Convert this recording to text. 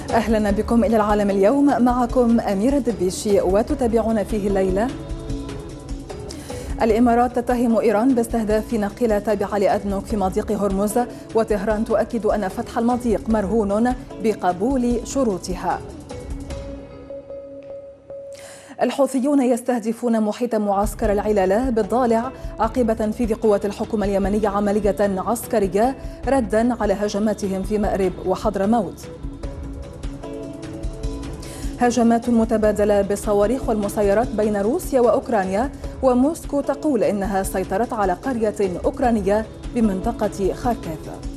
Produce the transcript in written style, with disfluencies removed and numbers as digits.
أهلا بكم إلى العالم اليوم، معكم أميرة الدبيشي وتتابعون فيه الليلة. الإمارات تتهم إيران باستهداف ناقلة تابعة لأدنوك في مضيق هرمز، وطهران تؤكد أن فتح المضيق مرهون بقبول شروطها. الحوثيون يستهدفون محيط معسكر العلالة بالضالع عقب تنفيذ قوات الحكومة اليمنية عملية عسكرية ردا على هجماتهم في مأرب وحضرموت. هجمات متبادلة بالصواريخ والمسيرات بين روسيا وأوكرانيا، وموسكو تقول إنها سيطرت على قرية أوكرانية بمنطقة خاركيف.